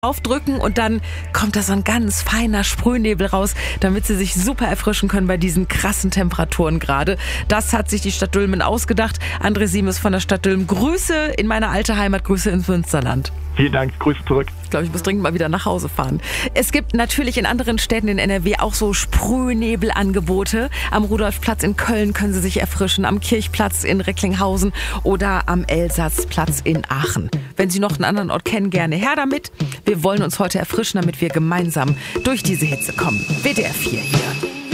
aufdrücken und dann kommt da so ein ganz feiner Sprühnebel raus, damit sie sich super erfrischen können bei diesen krassen Temperaturen gerade. Das hat sich die Stadt Dülmen ausgedacht. André Siemes von der Stadt Dülmen. Grüße in meine alte Heimat, Grüße ins Münsterland. Vielen Dank, Grüße zurück. Ich glaube, ich muss dringend mal wieder nach Hause fahren. Es gibt natürlich in anderen Städten in NRW auch so Sprühnebelangebote. Am Rudolfplatz in Köln können Sie sich erfrischen, am Kirchplatz in Recklinghausen oder am Elsatzplatz in Aachen. Wenn Sie noch einen anderen Ort kennen, gerne her damit. Wir wollen uns heute erfrischen, damit wir gemeinsam durch diese Hitze kommen. WDR 4 hier.